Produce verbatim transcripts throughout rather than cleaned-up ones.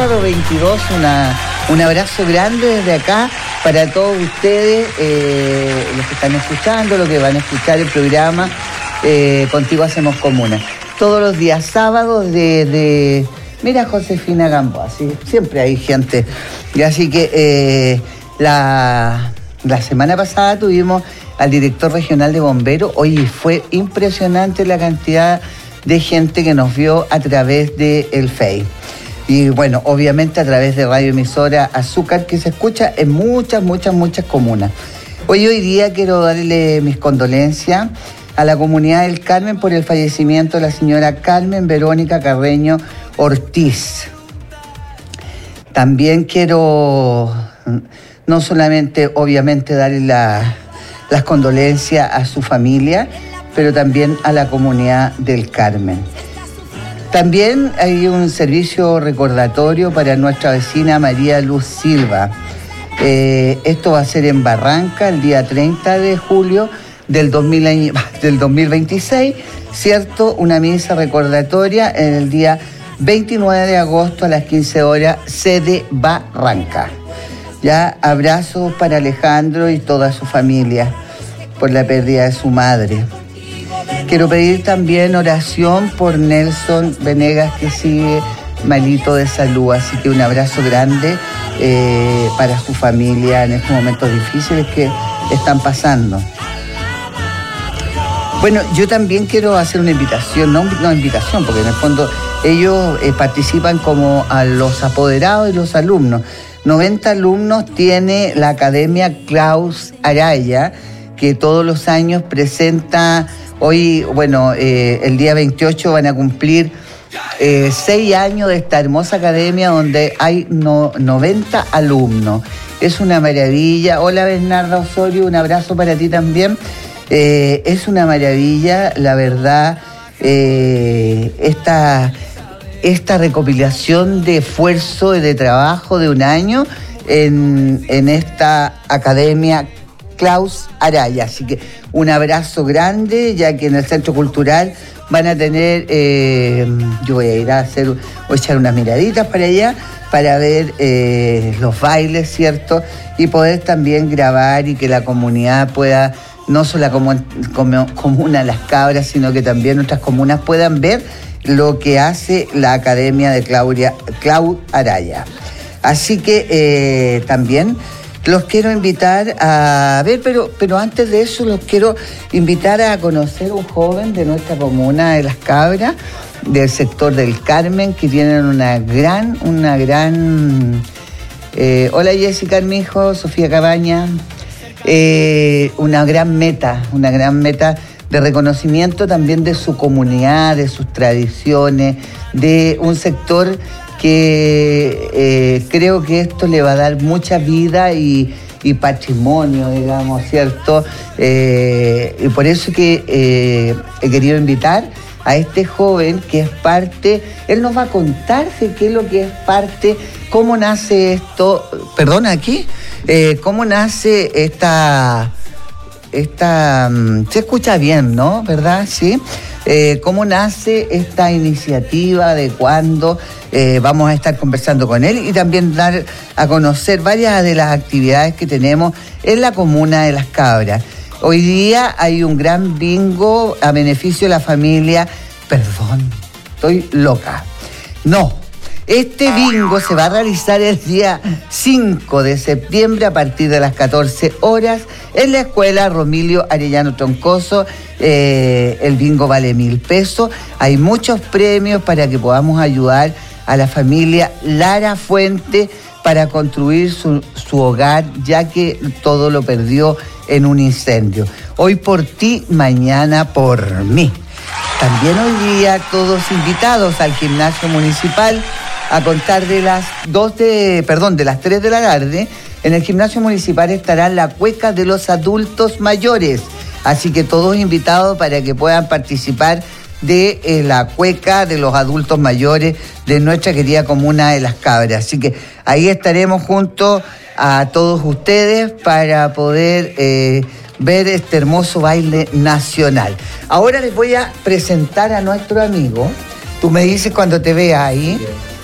sábado veintidós, una, un abrazo grande desde acá para todos ustedes, eh, los que están escuchando, los que van a escuchar el programa eh, Contigo Hacemos Comuna. Todos los días sábados de... de mira, Josefina Gamboa, ¿sí? Siempre hay gente. Y así que eh, la, la semana pasada tuvimos al director regional de bomberos. Hoy fue impresionante la cantidad de gente que nos vio a través del Face. Y bueno, obviamente a través de Radio Emisora Azúcar, que se escucha en muchas, muchas, muchas comunas. Hoy, hoy día quiero darle mis condolencias a la comunidad del Carmen por el fallecimiento de la señora Carmen Verónica Carreño Ortiz. También quiero no solamente, obviamente, darle la, las condolencias a su familia, pero también a la comunidad del Carmen. También hay un servicio recordatorio para nuestra vecina María Luz Silva. Eh, esto va a ser en Barranca el día treinta de julio del, dos mil, del dos mil veintiséis, ¿cierto? Una misa recordatoria en el día veintinueve de agosto a las quince horas, sede Barranca. Ya, abrazos para Alejandro y toda su familia por la pérdida de su madre. Quiero pedir también oración por Nelson Venegas, que sigue malito de salud, así que un abrazo grande eh, para su familia en estos momentos difíciles que están pasando. Bueno, yo también quiero hacer una invitación, no una invitación, porque en el fondo ellos eh, participan como a los apoderados y los alumnos. noventa alumnos tiene la Academia Klaus Araya, que todos los años presenta, hoy, bueno, eh, el día veintiocho van a cumplir eh, seis años de esta hermosa academia donde hay no, noventa alumnos. Es una maravilla. Hola Bernarda Osorio, un abrazo para ti también. Eh, es una maravilla, la verdad, eh, esta, esta recopilación de esfuerzo y de trabajo de un año en, en esta Academia Klaus Araya. Así que un abrazo grande, ya que en el Centro Cultural van a tener, eh, yo voy a ir a hacer, voy a echar unas miraditas para allá, para ver eh, los bailes, ¿cierto? Y poder también grabar y que la comunidad pueda, no solo la comun, como, comuna Las Cabras, sino que también otras comunas puedan ver lo que hace la Academia de Claudia, Klaus Araya. Así que eh, también los quiero invitar a ver, pero, pero antes de eso los quiero invitar a conocer a un joven de nuestra comuna de Las Cabras, del sector del Carmen, que tienen una gran, una gran... Eh, hola Jessica Armijo, Sofía Cabaña, eh, una gran meta, una gran meta de reconocimiento también de su comunidad, de sus tradiciones, de un sector que eh, creo que esto le va a dar mucha vida y, y patrimonio, digamos, ¿cierto? Eh, y por eso que eh, he querido invitar a este joven que es parte, él nos va a contar de qué es lo que es parte, cómo nace esto, perdona, aquí, eh, cómo nace esta... Esta, se escucha bien, ¿no? ¿Verdad? Sí. Eh, ¿Cómo nace esta iniciativa? ¿De cuándo? Eh, vamos a estar conversando con él y también dar a conocer varias de las actividades que tenemos en la comuna de Las Cabras. Hoy día hay un gran bingo a beneficio de la familia. Perdón, estoy loca. No. Este bingo se va a realizar el día cinco de septiembre a partir de las catorce horas en la escuela Romilio Arellano Troncoso. Eh, el bingo vale mil pesos. Hay muchos premios para que podamos ayudar a la familia Lara Fuente para construir su, su hogar, ya que todo lo perdió en un incendio. Hoy por ti, mañana por mí. También hoy día todos invitados al gimnasio municipal a contar de las dos de, perdón, de las tres de la tarde. En el gimnasio municipal estará la cueca de los adultos mayores. Así que todos invitados para que puedan participar de eh, la cueca de los adultos mayores de nuestra querida comuna de Las Cabras. Así que ahí estaremos junto a todos ustedes para poder eh, ver este hermoso baile nacional. Ahora les voy a presentar a nuestro amigo. Tú me dices cuando te veas ahí.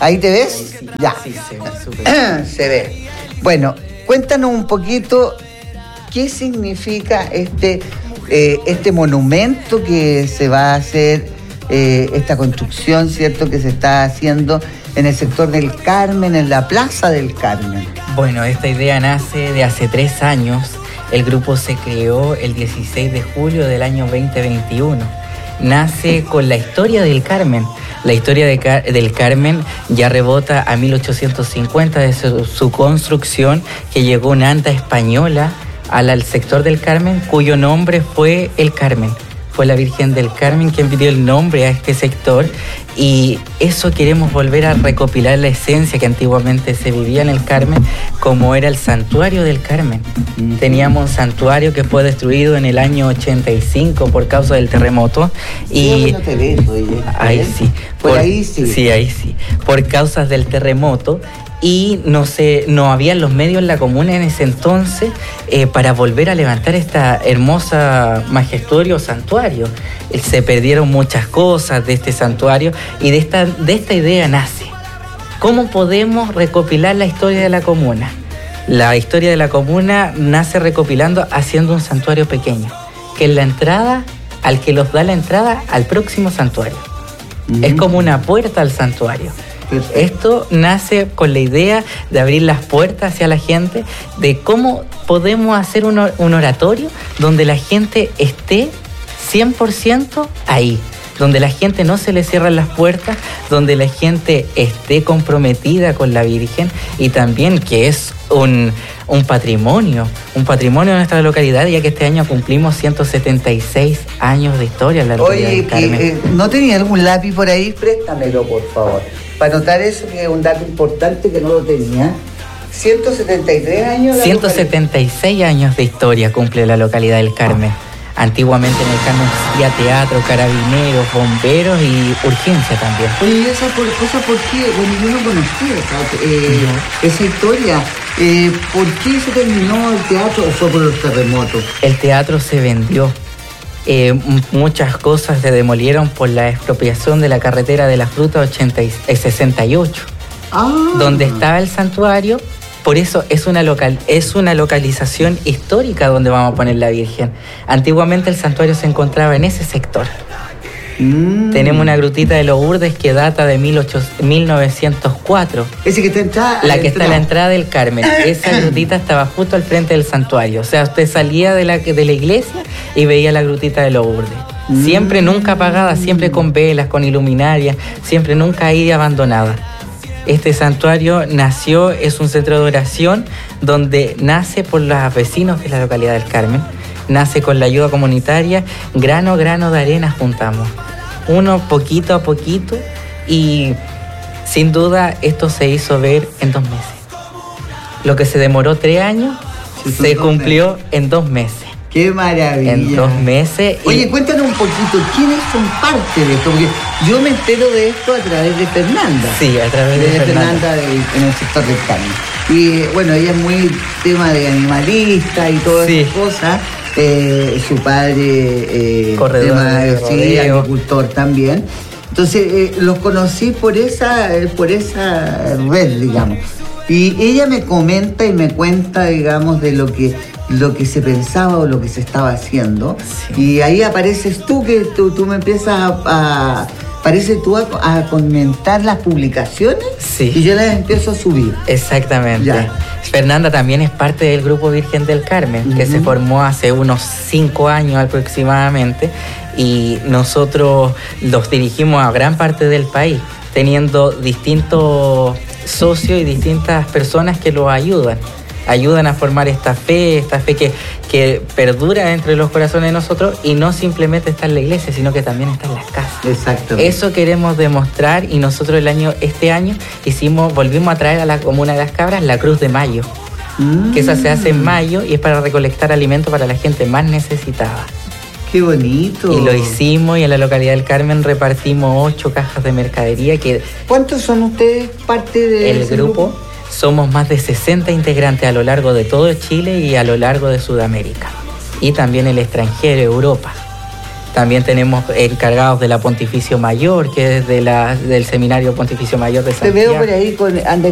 ¿Ahí te ves? Sí, ya. Sí, se ve súper. Se ve. Bueno, cuéntanos un poquito qué significa este, eh, este monumento que se va a hacer, eh, esta construcción, ¿cierto?, que se está haciendo en el sector del Carmen, en la Plaza del Carmen. Bueno, esta idea nace de hace tres años. El grupo se creó el dieciséis de julio del año veinte veintiuno. Nace con la historia del Carmen. La historia de Car- del Carmen ya rebota a mil ochocientos cincuenta de su, su construcción, que llegó una anta española al, al sector del Carmen, cuyo nombre fue el Carmen. Fue la Virgen del Carmen quien pidió el nombre a este sector, y eso queremos volver a recopilar la esencia que antiguamente se vivía en el Carmen, como era el santuario del Carmen. Uh-huh. Teníamos un santuario que fue destruido en el año ochenta y cinco por causa del terremoto. Y no te ves, oye. Ahí sí. Por, por ahí sí. Sí, ahí sí. Por causas del terremoto. Y no sé, no había los medios en la comuna en ese entonces eh, para volver a levantar esta hermosa, majestuoso santuario. Eh, se perdieron muchas cosas de este santuario, y de esta, de esta idea nace. ¿Cómo podemos recopilar la historia de la comuna? La historia de la comuna nace recopilando, haciendo un santuario pequeño, que es la entrada, al que los da la entrada al próximo santuario. Mm. Es como una puerta al santuario. Perfecto. Esto nace con la idea de abrir las puertas hacia la gente, de cómo podemos hacer un, un oratorio donde la gente esté cien por ciento ahí, donde la gente no se le cierran las puertas, donde la gente esté comprometida con la Virgen, y también que es un, un patrimonio, un patrimonio de nuestra localidad, ya que este año cumplimos ciento setenta y seis años de historia en la localidad Oye, del Carmen. Eh, ¿no tenía algún lápiz por ahí? Préstamelo, por favor, para anotar eso, que es un dato importante que no lo tenía. ciento setenta y tres años. ciento setenta y seis años de historia cumple la localidad del Carmen. Ah. Antiguamente en el Carmen existía teatro, carabineros, bomberos y urgencia también. Oye, ¿y esa por, cosa por qué? Bueno, yo no conocía esa, eh, no. esa historia. Eh, ¿Por qué se terminó el teatro o fue por los terremotos? El teatro se vendió. Eh, muchas cosas se demolieron por la expropiación de la carretera de la Fruta ochenta y, eh, sesenta y ocho. Ah. Donde estaba el santuario. Por eso es una, local, es una localización histórica donde vamos a poner la Virgen. Antiguamente el santuario se encontraba en ese sector. Mm. Tenemos una grutita de Lourdes que data de mil novecientos cuatro. Ese que está entrada, la que está en la entrada del Carmen. Esa grutita estaba justo al frente del santuario. O sea, usted salía de la, de la iglesia y veía la grutita de Lourdes. Mm. Siempre, nunca apagada, siempre con velas, con iluminarias, siempre, nunca ahí abandonada. Este santuario nació, es un centro de oración donde nace por los vecinos de la localidad del Carmen, nace con la ayuda comunitaria, grano a grano de arena juntamos, uno poquito a poquito, y sin duda esto se hizo ver en dos meses. Lo que se demoró tres años, sí, se cumplió meses. en dos meses. ¡Qué maravilla! En dos meses. Oye, y... cuéntanos un poquito, ¿quiénes son parte de esto? Porque yo me entero de esto a través de Fernanda. Sí, a través de, de Fernanda. Fernanda de, en el sector del Carmen. Y bueno, ella es muy tema de animalista y todas sí. esas cosas. Eh, su padre, eh, corredor, tema de sí, agricultor también. Entonces, eh, los conocí por esa, por esa red, digamos. Y ella me comenta y me cuenta, digamos, de lo que lo que se pensaba o lo que se estaba haciendo. Sí. Y ahí apareces tú, que tú, tú me empiezas a, a parece tú a, a comentar las publicaciones. Sí. Y yo las empiezo a subir. Exactamente. Ya. Fernanda también es parte del grupo Virgen del Carmen, uh-huh. que se formó hace unos cinco años aproximadamente, y nosotros los dirigimos a gran parte del país, teniendo distintos socios y distintas personas que los ayudan. Ayudan a formar esta fe, esta fe que, que perdura entre los corazones de nosotros, y no simplemente está en la iglesia, sino que también está en las casas. Exacto. Eso queremos demostrar, y nosotros el año, este año hicimos, volvimos a traer a la comuna de Las Cabras la Cruz de Mayo, mm. que esa se hace en mayo y es para recolectar alimentos para la gente más necesitada. ¡Qué bonito! Y lo hicimos, y en la localidad del Carmen repartimos ocho cajas de mercadería. Que ¿Cuántos son ustedes parte de el ese grupo? grupo? Somos más de sesenta integrantes a lo largo de todo Chile y a lo largo de Sudamérica. Y también el extranjero, Europa. También tenemos encargados de la Pontificio Mayor, que es de la, del Seminario Pontificio Mayor de Santiago. Te veo por ahí con...